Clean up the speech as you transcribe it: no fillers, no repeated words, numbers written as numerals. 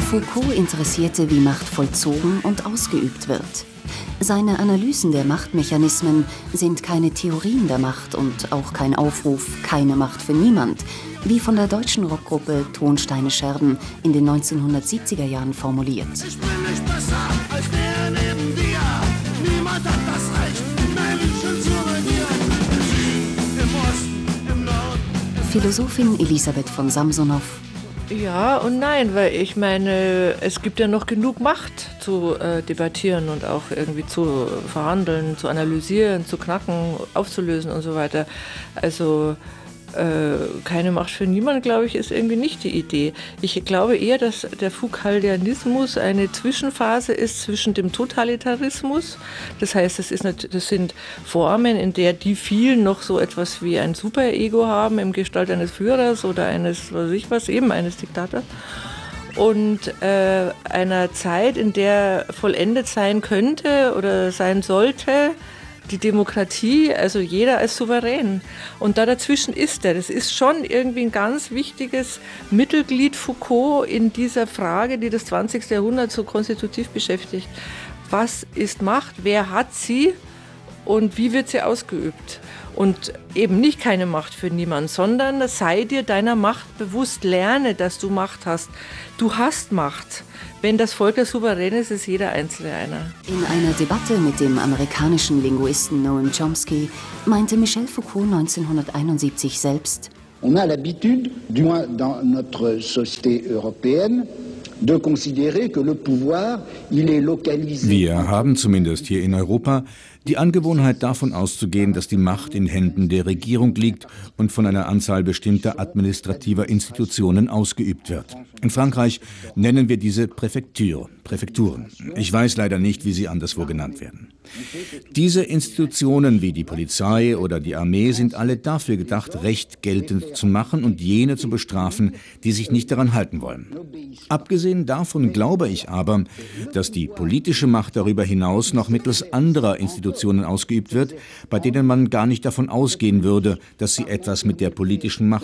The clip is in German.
Foucault interessierte, wie Macht vollzogen und ausgeübt wird. Seine Analysen der Machtmechanismen sind keine Theorien der Macht und auch kein Aufruf, keine Macht für niemand, wie von der deutschen Rockgruppe Tonsteine Scherben in den 1970er Jahren formuliert. Ich bin nicht besser als der neben dir. Niemand hat das Recht, Menschen zu regieren. Im Osten, im Norden. Philosophin Elisabeth von Samsonow. Ja und nein, weil ich meine, es gibt ja noch genug Macht zu debattieren und auch irgendwie zu verhandeln, zu analysieren, zu knacken, aufzulösen und so weiter. Also keine Macht für niemanden, glaube ich, ist irgendwie nicht die Idee. Ich glaube eher, dass der Foucauldianismus eine Zwischenphase ist zwischen dem Totalitarismus. Das heißt, das sind Formen, in der die vielen noch so etwas wie ein Superego haben, im Gestalt eines Führers oder eines, was weiß ich was, eben eines Diktators. Und einer Zeit, in der vollendet sein könnte oder sein sollte, die Demokratie, also jeder als souverän. Und da dazwischen ist er. Das ist schon irgendwie ein ganz wichtiges Mittelglied Foucault in dieser Frage, die das 20. Jahrhundert so konstitutiv beschäftigt. Was ist Macht? Wer hat sie? Und wie wird sie ausgeübt? Und eben nicht keine Macht für niemanden, sondern sei dir deiner Macht bewusst, lerne, dass du Macht hast. Du hast Macht. Wenn das Volk der Souverän ist, ist jeder Einzelne einer. In einer Debatte mit dem amerikanischen Linguisten Noam Chomsky meinte Michel Foucault 1971 selbst: On a l'habitude, du moins dans notre société européenne, de considérer que le pouvoir, il est localisé. Wir haben zumindest hier in Europa die Angewohnheit, davon auszugehen, dass die Macht in Händen der Regierung liegt und von einer Anzahl bestimmter administrativer Institutionen ausgeübt wird. In Frankreich nennen wir diese Präfekturen. Ich weiß leider nicht, wie sie anderswo genannt werden. Diese Institutionen wie die Polizei oder die Armee sind alle dafür gedacht, Recht geltend zu machen und jene zu bestrafen, die sich nicht daran halten wollen. Abgesehen davon glaube ich aber, dass die politische Macht darüber hinaus noch mittels anderer Institutionen ausgeübt wird, bei denen man gar nicht davon ausgehen würde, dass sie etwas mit der politischen Macht